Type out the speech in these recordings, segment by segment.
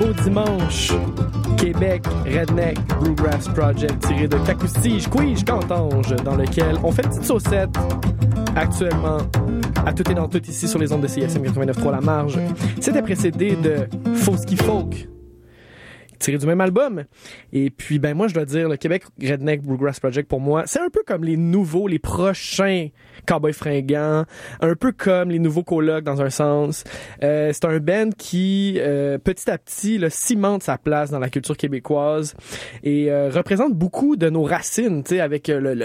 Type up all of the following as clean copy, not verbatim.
au dimanche. Québec Redneck Bluegrass Project tiré de Cacoustiche, Quige, Cantange, dans lequel on fait une petite saucette actuellement à tout et dans tout ici sur les ondes de CISM 89.3 La Marge. C'était précédé de Fauski Folk, tiré du même album. Et puis, ben moi, je dois dire, le Québec Redneck Bluegrass Project, pour moi, c'est un peu comme les prochains Cowboys Fringants, un peu comme les nouveaux colocs dans un sens. C'est un band qui, petit à petit, là, cimente sa place dans la culture québécoise et représente beaucoup de nos racines, tu sais, avec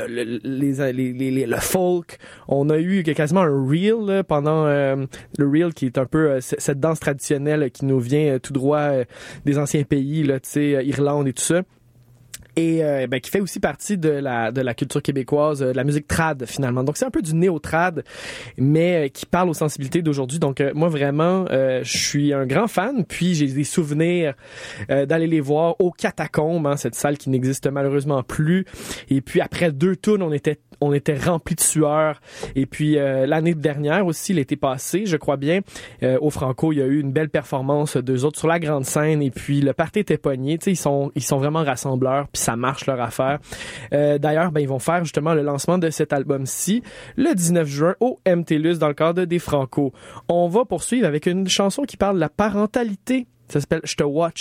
le folk. On a eu quasiment un reel là, pendant le reel qui est un peu cette danse traditionnelle qui nous vient tout droit des anciens pays, là, tu sais, Irlande et tout ça. Et qui fait aussi partie de la culture québécoise, de la musique trad finalement. Donc c'est un peu du néo-trad, mais qui parle aux sensibilités d'aujourd'hui. Donc moi vraiment, je suis un grand fan. Puis j'ai des souvenirs d'aller les voir au Catacombes, hein, cette salle qui n'existe malheureusement plus. Et puis après 2 tunes, on était remplis de sueur. Et puis l'année dernière aussi, l'été passé, je crois bien, au Franco, il y a eu une belle performance d'eux autres sur la grande scène. Et puis le party était pogné. Tu sais, ils sont vraiment rassembleurs. Puis ça marche leur affaire. D'ailleurs, ils vont faire justement le lancement de cet album-ci le 19 juin au MTLUS dans le cadre des Franco. On va poursuivre avec une chanson qui parle de la parentalité. Ça s'appelle « Je te watch ».